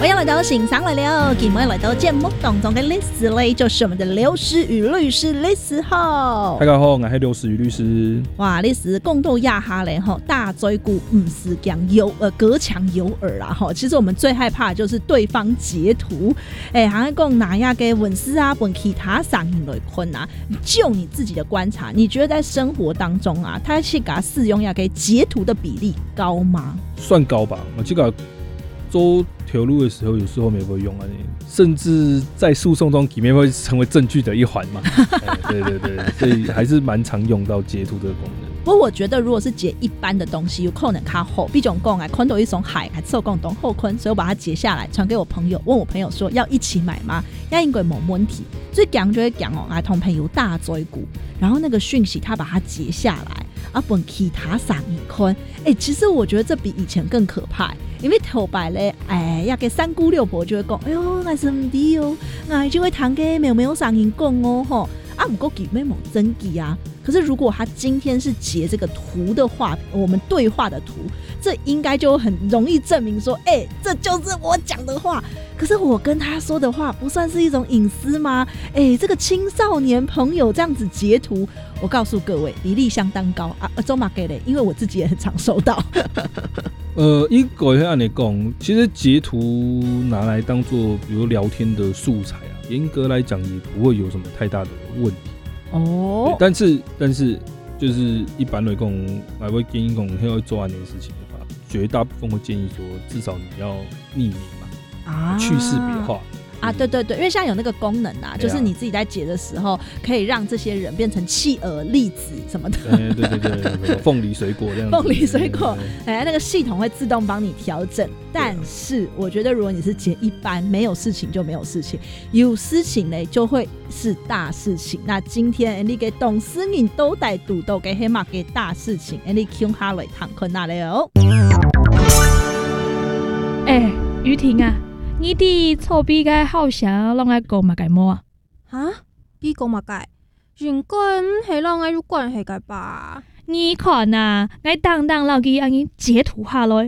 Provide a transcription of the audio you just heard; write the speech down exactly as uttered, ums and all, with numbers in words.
欢迎来到醒赏来聊，今天来到节目当中的历史类，就是我们的刘诗雨律师，律师好。 大家好，我是刘诗雨律师。 哇，律师共斗亚哈嘞吼，大嘴骨不是讲有呃隔墙有耳啦吼。其实我们最害怕的就是对方截图，哎，好像讲哪样给文字啊，本其他上瘾类困啊。就你自己的观察，你觉得在生活当中啊，他去给他适用要给截图的比例高吗？ 算高吧，我这个做条路的时候，有时候没会用啊，甚至在诉讼中，里面会成为证据的一环嘛。哎、对对对，所以还是蛮常用到截图这个功能。 不过我觉得，如果是截一般的东西，有可能较厚，比如讲啊，看到一种海，还受共同后坤，所以我把它截下来，传给我朋友，问我朋友说要一起买吗？要应该没问题，所以讲就会讲哦，啊，同朋友大追股，然后那个讯息他把它截下来，啊，本其他上一坤，哎，其实我觉得这比以前更可怕。因为头白咧，哎，要给三姑六婆就会讲，哎呦，我是唔知哦，我就会谈给没有没有上瘾讲哦吼，啊，不过给没冇真迹啊。可是如果他今天是截这个图的话，我们对话的图，这应该就很容易证明说，哎、欸，这就是我讲的话。可是我跟他说的话，不算是一种隐私吗？哎、欸，这个青少年朋友这样子截图，我告诉各位，比例相当高啊！周马给嘞，因为我自己也很常收到。 呃，一个按你讲，其实截图拿来当做比如聊天的素材啊，严格来讲也不会有什么太大的问题。哦，但是但是就是一般来讲，还会建议讲要做完这件事情的话，绝大部分会建议说，至少你要匿名嘛，啊，去识别化。 啊，对对对，因为现在有那个功能啊，就是你自己在截的时候，可以让这些人变成企鹅、栗子什么的。 对对对对，凤梨水果这样子。 凤梨水果，哎，那个系统会自动帮你调整。但是我觉得，如果你是截一般，没有事情就没有事情，有事情呢就会是大事情。那今天你给董思敏都带赌斗给黑马给大事情，你听哈雷躺困那里哦。 哎，于婷啊。你哋臭比个好想拢爱讲嘛个么啊？ 哈，比讲嘛个，应该唔系拢爱有关系个吧？ 你看啊，我当当老去安尼截图下来，